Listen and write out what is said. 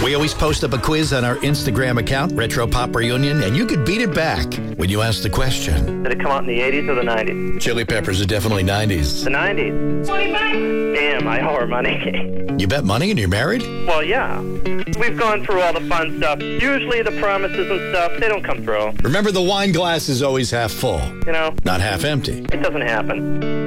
We always post up a quiz on our Instagram account, Retro Pop Reunion, and you could beat it back when you ask the question. Did it come out in the 80s or the 90s? Chili Peppers are definitely 90s. The 90s. 25. Damn, I owe her money. You bet money and you're married? Well, yeah. We've gone through all the fun stuff. Usually the promises and stuff, they don't come through. Remember, the wine glass is always half full, You know, not half empty. it doesn't happen.